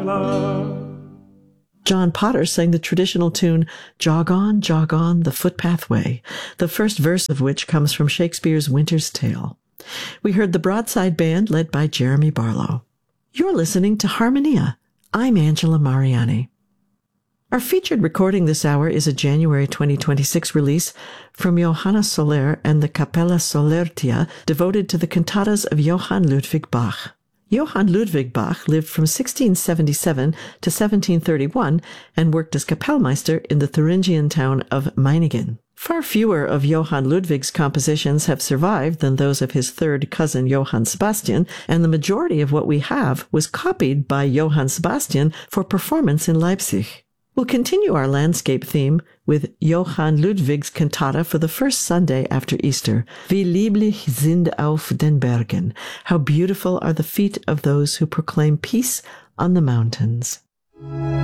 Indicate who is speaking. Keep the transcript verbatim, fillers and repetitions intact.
Speaker 1: John Potter sang the traditional tune, Jog On, Jog On, the Footpath Way, the first verse of which comes from Shakespeare's Winter's Tale. We heard the Broadside Band led by Jeremy Barlow. You're listening to Harmonia. I'm Angela Mariani. Our featured recording this hour is a January twenty twenty-six release from Johanna Soler and the Capella Solertia, devoted to the cantatas of Johann Ludwig Bach. Johann Ludwig Bach lived from sixteen seventy-seven to seventeen thirty-one and worked as Kapellmeister in the Thuringian town of Meiningen. Far fewer of Johann Ludwig's compositions have survived than those of his third cousin Johann Sebastian, and the majority of what we have was copied by Johann Sebastian for performance in Leipzig. We'll continue our landscape theme with Johann Ludwig's cantata for the first Sunday after Easter, Wie lieblich sind auf den Bergen, how beautiful are the feet of those who proclaim peace on the mountains.